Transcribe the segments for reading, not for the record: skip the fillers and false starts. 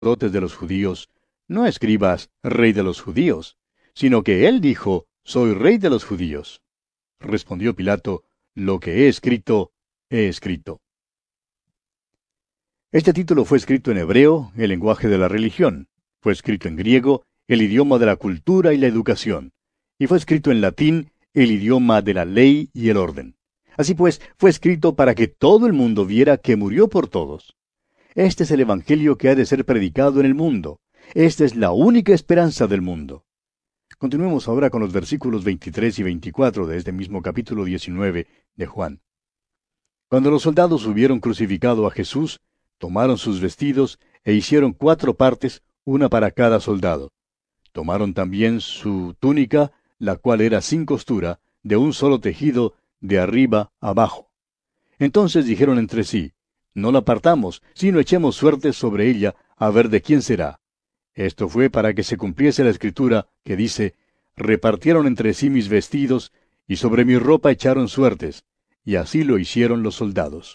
sacerdotes de los judíos, no escribas Rey de los judíos, sino que él dijo, soy Rey de los judíos. Respondió Pilato, lo que he escrito, he escrito. Este título fue escrito en hebreo, el lenguaje de la religión. Fue escrito en griego, el idioma de la cultura y la educación. Y fue escrito en latín, el idioma de la ley y el orden. Así pues, fue escrito para que todo el mundo viera que murió por todos. Este es el evangelio que ha de ser predicado en el mundo. Esta es la única esperanza del mundo. Continuemos ahora con los versículos 23 y 24 de este mismo capítulo 19 de Juan. Cuando los soldados hubieron crucificado a Jesús, tomaron sus vestidos e hicieron 4 partes, una para cada soldado. Tomaron también su túnica, la cual era sin costura, de un solo tejido, de arriba abajo. Entonces dijeron entre sí, no la partamos, sino echemos suertes sobre ella, a ver de quién será. Esto fue para que se cumpliese la escritura, que dice, repartieron entre sí mis vestidos, y sobre mi ropa echaron suertes, y así lo hicieron los soldados.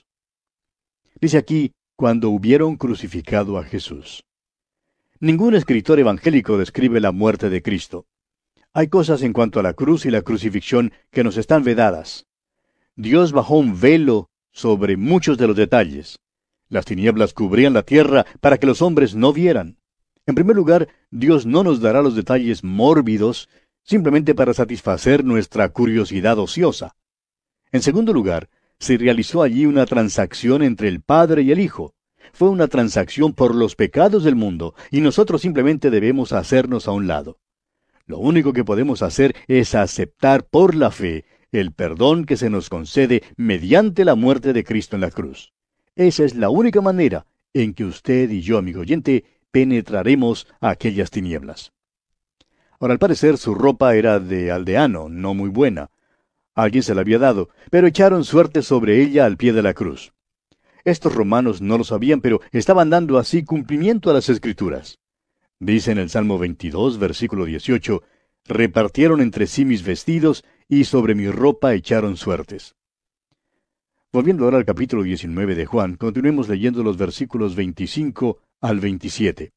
Dice aquí, cuando hubieron crucificado a Jesús. Ningún escritor evangélico describe la muerte de Cristo. Hay cosas en cuanto a la cruz y la crucifixión que nos están vedadas. Dios bajó un velo sobre muchos de los detalles. Las tinieblas cubrían la tierra para que los hombres no vieran. En primer lugar, Dios no nos dará los detalles mórbidos simplemente para satisfacer nuestra curiosidad ociosa. En segundo lugar, se realizó allí una transacción entre el Padre y el Hijo. Fue una transacción por los pecados del mundo, y nosotros simplemente debemos hacernos a un lado. Lo único que podemos hacer es aceptar por la fe el perdón que se nos concede mediante la muerte de Cristo en la cruz. Esa es la única manera en que usted y yo, amigo oyente, penetraremos a aquellas tinieblas. Ahora, al parecer, su ropa era de aldeano, no muy buena. Alguien se la había dado, pero echaron suerte sobre ella al pie de la cruz. Estos romanos no lo sabían, pero estaban dando así cumplimiento a las Escrituras. Dice en el Salmo 22, versículo 18, repartieron entre sí mis vestidos, y sobre mi ropa echaron suertes. Volviendo ahora al capítulo 19 de Juan, continuemos leyendo los versículos 25 al 27.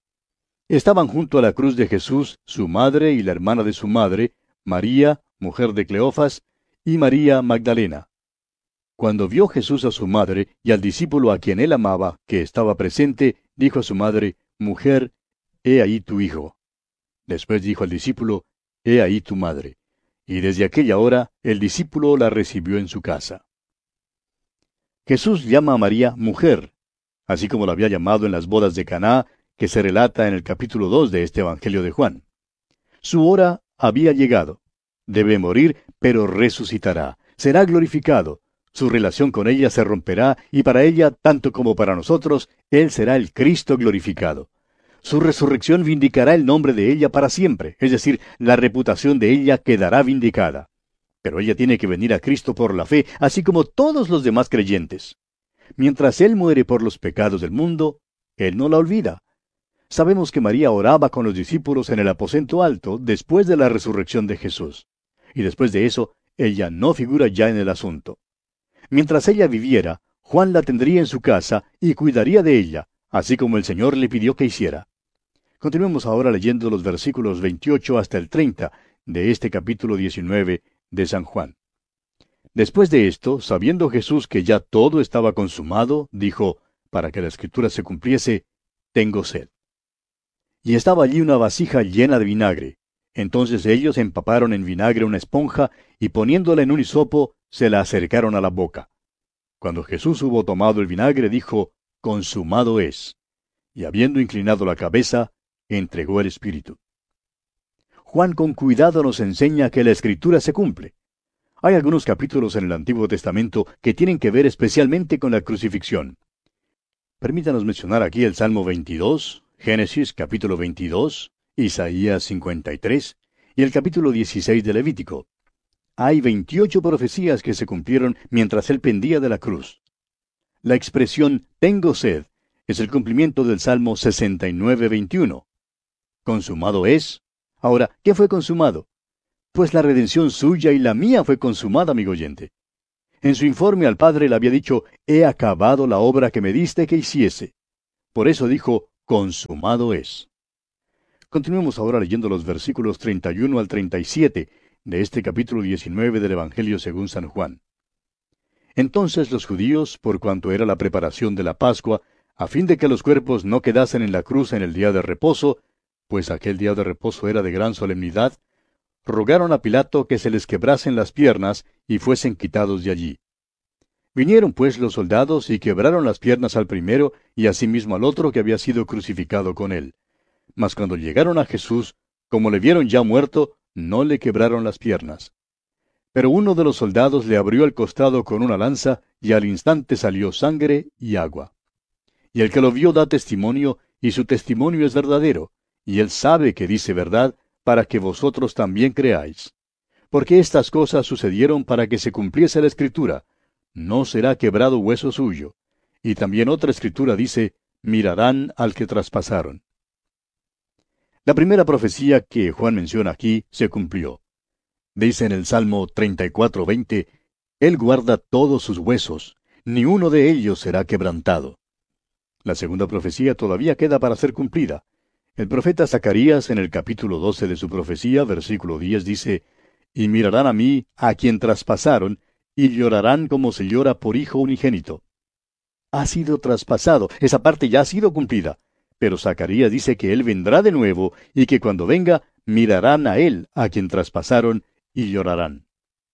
Estaban junto a la cruz de Jesús su madre y la hermana de su madre, María, mujer de Cleofas, y María Magdalena. Cuando vio Jesús a su madre y al discípulo a quien él amaba, que estaba presente, dijo a su madre, Mujer, he ahí tu hijo. Después dijo al discípulo, He ahí tu madre. Y desde aquella hora el discípulo la recibió en su casa. Jesús llama a María mujer, así como la había llamado en las bodas de Caná, que se relata en el capítulo 2 de este Evangelio de Juan. Su hora había llegado. Debe morir, pero resucitará. Será glorificado. Su relación con ella se romperá, y para ella, tanto como para nosotros, Él será el Cristo glorificado. Su resurrección vindicará el nombre de ella para siempre, es decir, la reputación de ella quedará vindicada. Pero ella tiene que venir a Cristo por la fe, así como todos los demás creyentes. Mientras Él muere por los pecados del mundo, Él no la olvida. Sabemos que María oraba con los discípulos en el aposento alto después de la resurrección de Jesús. Y después de eso, ella no figura ya en el asunto. Mientras ella viviera, Juan la tendría en su casa y cuidaría de ella, así como el Señor le pidió que hiciera. Continuemos ahora leyendo los versículos 28 hasta el 30 de este capítulo 19 de San Juan. Después de esto, sabiendo Jesús que ya todo estaba consumado, dijo, para que la Escritura se cumpliese, tengo sed. Y estaba allí una vasija llena de vinagre. Entonces ellos empaparon en vinagre una esponja, y poniéndola en un hisopo, se la acercaron a la boca. Cuando Jesús hubo tomado el vinagre, dijo, consumado es. Y habiendo inclinado la cabeza, entregó el Espíritu. Juan con cuidado nos enseña que la Escritura se cumple. Hay algunos capítulos en el Antiguo Testamento que tienen que ver especialmente con la crucifixión. Permítanos mencionar aquí el Salmo 22, Génesis capítulo 22, Isaías 53 y el capítulo 16 de Levítico. Hay 28 profecías que se cumplieron mientras él pendía de la cruz. La expresión tengo sed es el cumplimiento del Salmo 69, 21. Consumado es. Ahora, ¿qué fue consumado? Pues la redención suya y la mía fue consumada, amigo oyente. En su informe al Padre le había dicho, he acabado la obra que me diste que hiciese. Por eso dijo, consumado es. Continuemos ahora leyendo los versículos 31 al 37 de este capítulo 19 del Evangelio según San Juan. Entonces los judíos, por cuanto era la preparación de la Pascua, a fin de que los cuerpos no quedasen en la cruz en el día de reposo, pues aquel día de reposo era de gran solemnidad, rogaron a Pilato que se les quebrasen las piernas y fuesen quitados de allí. Vinieron pues los soldados y quebraron las piernas al primero y asimismo al otro que había sido crucificado con él. Mas cuando llegaron a Jesús, como le vieron ya muerto, no le quebraron las piernas. Pero uno de los soldados le abrió el costado con una lanza, y al instante salió sangre y agua. Y el que lo vio da testimonio, y su testimonio es verdadero, y él sabe que dice verdad, para que vosotros también creáis. Porque estas cosas sucedieron para que se cumpliese la Escritura: no será quebrado hueso suyo. Y también otra Escritura dice: mirarán al que traspasaron. La primera profecía que Juan menciona aquí se cumplió. Dice en el Salmo 34:20, Él guarda todos sus huesos, ni uno de ellos será quebrantado. La segunda profecía todavía queda para ser cumplida. El profeta Zacarías, en el capítulo 12 de su profecía, versículo 10, dice: y mirarán a mí, a quien traspasaron, y llorarán como se llora por hijo unigénito. Ha sido traspasado, esa parte ya ha sido cumplida. Pero Zacarías dice que Él vendrá de nuevo, y que cuando venga, mirarán a Él, a quien traspasaron, y llorarán.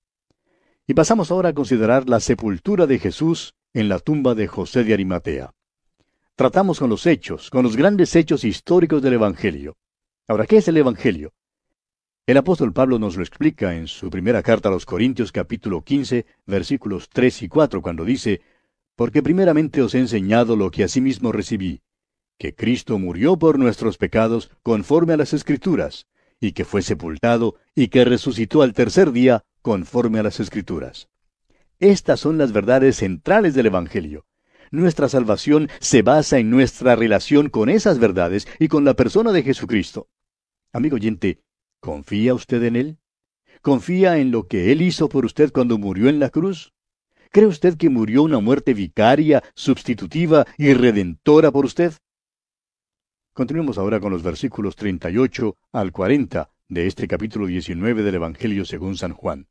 Y pasamos ahora a considerar la sepultura de Jesús en la tumba de José de Arimatea. Tratamos con los hechos, con los grandes hechos históricos del Evangelio. Ahora, ¿qué es el Evangelio? El apóstol Pablo nos lo explica en su primera carta a los Corintios, capítulo 15, versículos 3 y 4, cuando dice: porque primeramente os he enseñado lo que asimismo recibí, que Cristo murió por nuestros pecados conforme a las Escrituras, y que fue sepultado, y que resucitó al tercer día conforme a las Escrituras. Estas son las verdades centrales del Evangelio. Nuestra salvación se basa en nuestra relación con esas verdades y con la persona de Jesucristo. Amigo oyente, ¿confía usted en Él? ¿Confía en lo que Él hizo por usted cuando murió en la cruz? ¿Cree usted que murió una muerte vicaria, sustitutiva y redentora por usted? Continuemos ahora con los versículos 38 al 40 de este capítulo 19 del Evangelio según San Juan.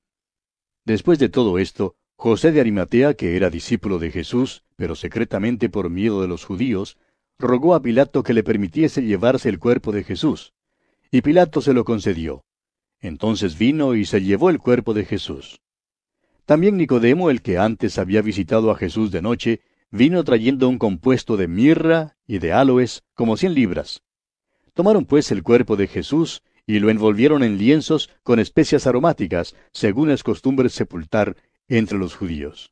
Después de todo esto, José de Arimatea, que era discípulo de Jesús, pero secretamente por miedo de los judíos, rogó a Pilato que le permitiese llevarse el cuerpo de Jesús. Y Pilato se lo concedió. Entonces vino y se llevó el cuerpo de Jesús. También Nicodemo, el que antes había visitado a Jesús de noche, vino trayendo un compuesto de mirra y de áloes, como 100 libras. Tomaron pues el cuerpo de Jesús y lo envolvieron en lienzos con especias aromáticas, según es costumbre sepultar entre los judíos.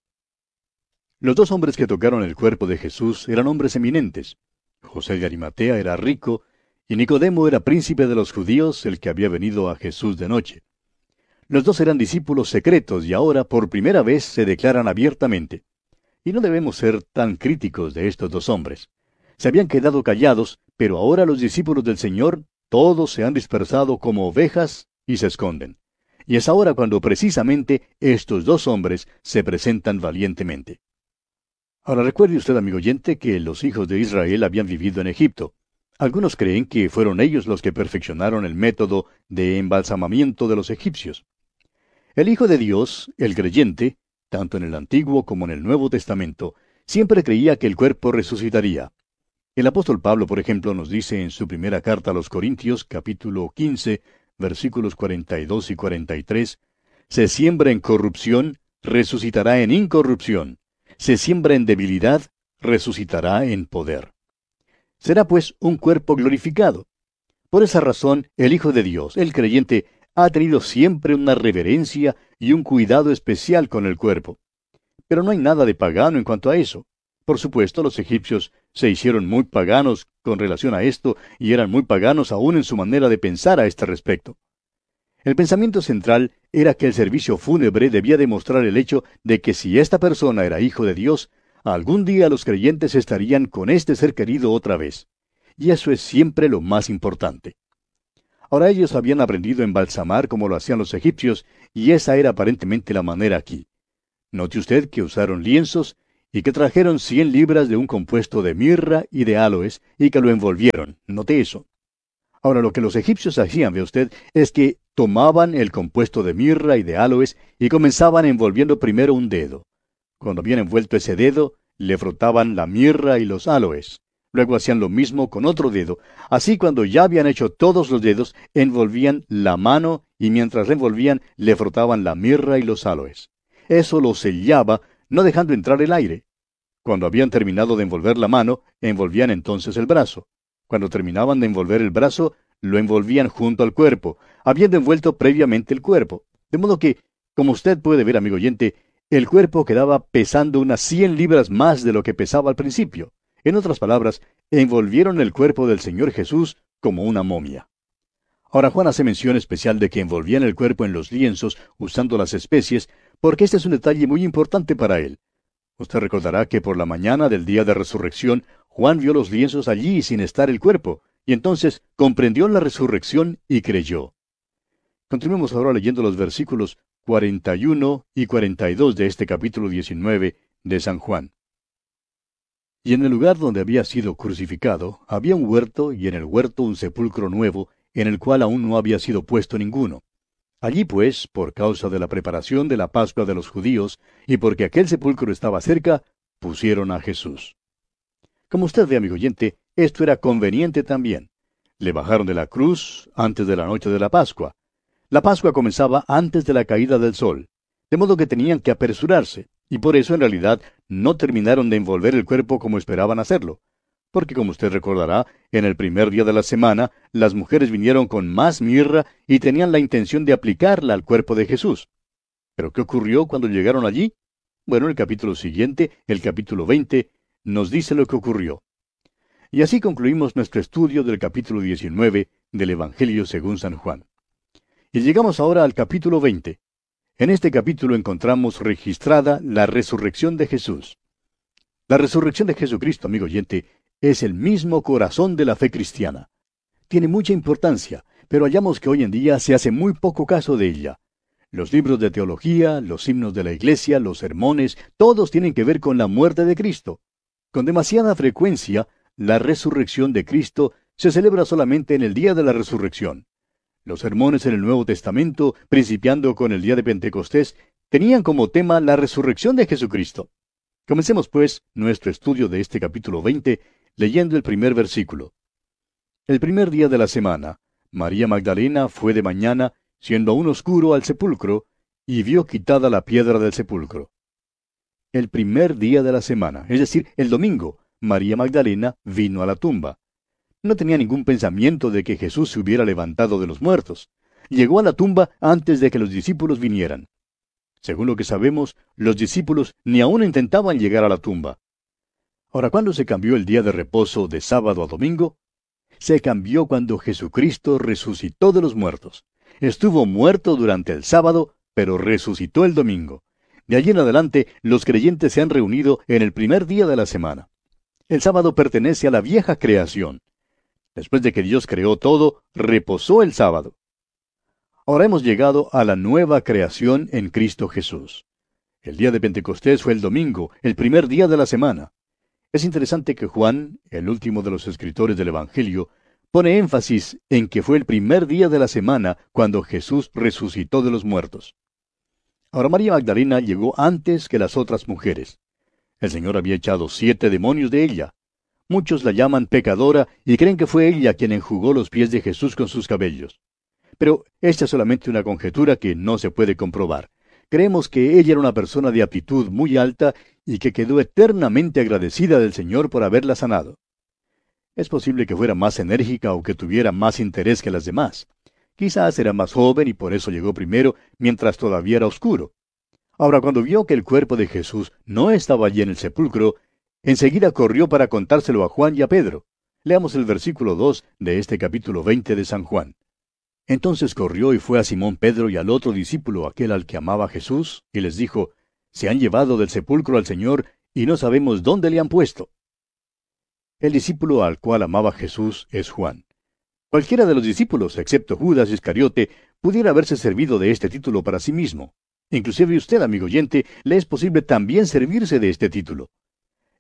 Los dos hombres que tocaron el cuerpo de Jesús eran hombres eminentes. José de Arimatea era rico, y Nicodemo era príncipe de los judíos, el que había venido a Jesús de noche. Los dos eran discípulos secretos y ahora por primera vez se declaran abiertamente. Y no debemos ser tan críticos de estos dos hombres. Se habían quedado callados, pero ahora los discípulos del Señor, todos se han dispersado como ovejas y se esconden. Y es ahora cuando precisamente estos dos hombres se presentan valientemente. Ahora recuerde usted, amigo oyente, que los hijos de Israel habían vivido en Egipto. Algunos creen que fueron ellos los que perfeccionaron el método de embalsamamiento de los egipcios. El Hijo de Dios, el creyente, tanto en el Antiguo como en el Nuevo Testamento, siempre creía que el cuerpo resucitaría. El apóstol Pablo, por ejemplo, nos dice en su primera carta a los Corintios, capítulo 15, versículos 42 y 43, se siembra en corrupción, resucitará en incorrupción. Se siembra en debilidad, resucitará en poder. Será pues un cuerpo glorificado. Por esa razón, el Hijo de Dios, el creyente, ha tenido siempre una reverencia y un cuidado especial con el cuerpo. Pero no hay nada de pagano en cuanto a eso. Por supuesto, los egipcios se hicieron muy paganos con relación a esto y eran muy paganos aún en su manera de pensar a este respecto. El pensamiento central era que el servicio fúnebre debía demostrar el hecho de que si esta persona era hijo de Dios, algún día los creyentes estarían con este ser querido otra vez. Y eso es siempre lo más importante. Ahora ellos habían aprendido a embalsamar como lo hacían los egipcios, y esa era aparentemente la manera aquí. Note usted que usaron lienzos, y que trajeron 100 libras de un compuesto de mirra y de áloes, y que lo envolvieron. Note eso. Ahora, lo que los egipcios hacían, ve usted, es que tomaban el compuesto de mirra y de áloes y comenzaban envolviendo primero un dedo. Cuando habían envuelto ese dedo, le frotaban la mirra y los áloes. Luego hacían lo mismo con otro dedo. Así, cuando ya habían hecho todos los dedos, envolvían la mano y mientras la envolvían, le frotaban la mirra y los áloes. Eso lo sellaba, no dejando entrar el aire. Cuando habían terminado de envolver la mano, envolvían entonces el brazo. Cuando terminaban de envolver el brazo, lo envolvían junto al cuerpo, habiendo envuelto previamente el cuerpo. De modo que, como usted puede ver, amigo oyente, el cuerpo quedaba pesando unas 100 libras más de lo que pesaba al principio. En otras palabras, envolvieron el cuerpo del Señor Jesús como una momia. Ahora Juan hace mención especial de que envolvían el cuerpo en los lienzos usando las especies, porque este es un detalle muy importante para él. Usted recordará que por la mañana del día de resurrección, Juan vio los lienzos allí sin estar el cuerpo, y entonces comprendió la resurrección y creyó. Continuemos ahora leyendo los versículos 41 y 42 de este capítulo 19 de San Juan. Y en el lugar donde había sido crucificado, había un huerto, y en el huerto un sepulcro nuevo, en el cual aún no había sido puesto ninguno. Allí pues, por causa de la preparación de la Pascua de los judíos, y porque aquel sepulcro estaba cerca, pusieron a Jesús. Como usted ve, amigo oyente, esto era conveniente también. Le bajaron de la cruz antes de la noche de la Pascua. La Pascua comenzaba antes de la caída del sol, de modo que tenían que apresurarse, y por eso en realidad no terminaron de envolver el cuerpo como esperaban hacerlo. Porque como usted recordará, en el primer día de la semana, las mujeres vinieron con más mirra y tenían la intención de aplicarla al cuerpo de Jesús. ¿Pero qué ocurrió cuando llegaron allí? Bueno, el capítulo siguiente, el capítulo 20, nos dice lo que ocurrió. Y así concluimos nuestro estudio del capítulo 19 del Evangelio según San Juan. Y llegamos ahora al capítulo 20. En este capítulo encontramos registrada la resurrección de Jesús. La resurrección de Jesucristo, amigo oyente, es el mismo corazón de la fe cristiana. Tiene mucha importancia, pero hallamos que hoy en día se hace muy poco caso de ella. Los libros de teología, los himnos de la iglesia, los sermones, todos tienen que ver con la muerte de Cristo. Con demasiada frecuencia, la resurrección de Cristo se celebra solamente en el día de la resurrección. Los sermones en el Nuevo Testamento, principiando con el día de Pentecostés, tenían como tema la resurrección de Jesucristo. Comencemos, pues, nuestro estudio de este capítulo 20, leyendo el primer versículo. El primer día de la semana, María Magdalena fue de mañana, siendo aún oscuro, al sepulcro, y vio quitada la piedra del sepulcro. El primer día de la semana, es decir, el domingo, María Magdalena vino a la tumba. No tenía ningún pensamiento de que Jesús se hubiera levantado de los muertos. Llegó a la tumba antes de que los discípulos vinieran. Según lo que sabemos, los discípulos ni aún intentaban llegar a la tumba. Ahora, ¿cuándo se cambió el día de reposo de sábado a domingo? Se cambió cuando Jesucristo resucitó de los muertos. Estuvo muerto durante el sábado, pero resucitó el domingo. De allí en adelante, los creyentes se han reunido en el primer día de la semana. El sábado pertenece a la vieja creación. Después de que Dios creó todo, reposó el sábado. Ahora hemos llegado a la nueva creación en Cristo Jesús. El día de Pentecostés fue el domingo, el primer día de la semana. Es interesante que Juan, el último de los escritores del Evangelio, pone énfasis en que fue el primer día de la semana cuando Jesús resucitó de los muertos. Ahora María Magdalena llegó antes que las otras mujeres. El Señor había echado 7 demonios de ella. Muchos la llaman pecadora y creen que fue ella quien enjugó los pies de Jesús con sus cabellos. Pero esta es solamente una conjetura que no se puede comprobar. Creemos que ella era una persona de aptitud muy alta y que quedó eternamente agradecida del Señor por haberla sanado. Es posible que fuera más enérgica o que tuviera más interés que las demás. Quizás era más joven y por eso llegó primero mientras todavía era oscuro. Ahora, cuando vio que el cuerpo de Jesús no estaba allí en el sepulcro, enseguida corrió para contárselo a Juan y a Pedro. Leamos el versículo 2 de este capítulo 20 de San Juan. Entonces corrió y fue a Simón Pedro y al otro discípulo, aquel al que amaba Jesús, y les dijo, «Se han llevado del sepulcro al Señor, y no sabemos dónde le han puesto». El discípulo al cual amaba Jesús es Juan. Cualquiera de los discípulos, excepto Judas Iscariote, pudiera haberse servido de este título para sí mismo. Inclusive usted, amigo oyente, le es posible también servirse de este título.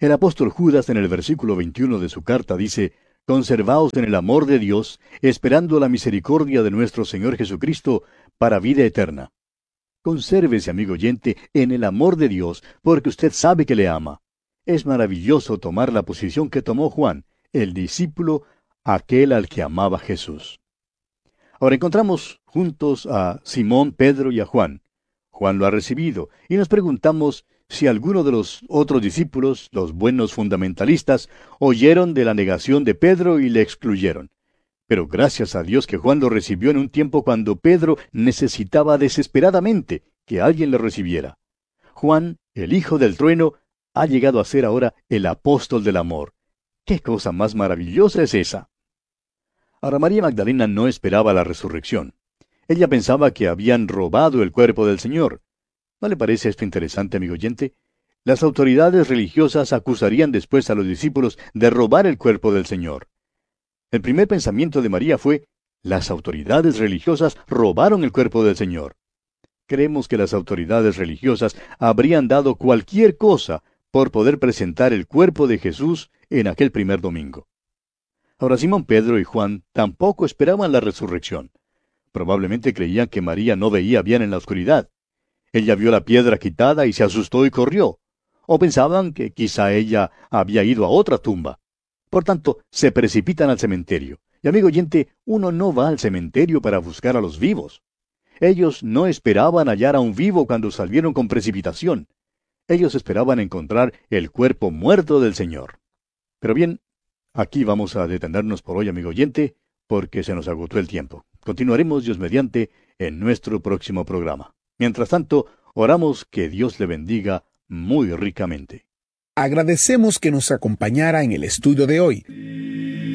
El apóstol Judas en el versículo 21 de su carta dice, «Conservaos en el amor de Dios, esperando la misericordia de nuestro Señor Jesucristo para vida eterna». Consérvese, amigo oyente, en el amor de Dios, porque usted sabe que le ama. Es maravilloso tomar la posición que tomó Juan, el discípulo, aquel al que amaba Jesús. Ahora encontramos juntos a Simón, Pedro y a Juan. Juan lo ha recibido, y nos preguntamos si alguno de los otros discípulos, los buenos fundamentalistas, oyeron de la negación de Pedro y le excluyeron. Pero gracias a Dios que Juan lo recibió en un tiempo cuando Pedro necesitaba desesperadamente que alguien lo recibiera. Juan, el hijo del trueno, ha llegado a ser ahora el apóstol del amor. ¡Qué cosa más maravillosa es esa! Ahora María Magdalena no esperaba la resurrección. Ella pensaba que habían robado el cuerpo del Señor. ¿No le parece esto interesante, amigo oyente? Las autoridades religiosas acusarían después a los discípulos de robar el cuerpo del Señor. El primer pensamiento de María fue, las autoridades religiosas robaron el cuerpo del Señor. Creemos que las autoridades religiosas habrían dado cualquier cosa por poder presentar el cuerpo de Jesús en aquel primer domingo. Ahora Simón Pedro y Juan tampoco esperaban la resurrección. Probablemente creían que María no veía bien en la oscuridad. Ella vio la piedra quitada y se asustó y corrió. O pensaban que quizá ella había ido a otra tumba. Por tanto, se precipitan al cementerio. Y amigo oyente, uno no va al cementerio para buscar a los vivos. Ellos no esperaban hallar a un vivo cuando salieron con precipitación. Ellos esperaban encontrar el cuerpo muerto del Señor. Pero bien, aquí vamos a detenernos por hoy, amigo oyente, porque se nos agotó el tiempo. Continuaremos, Dios mediante, en nuestro próximo programa. Mientras tanto, oramos que Dios le bendiga muy ricamente. Agradecemos que nos acompañara en el estudio de hoy.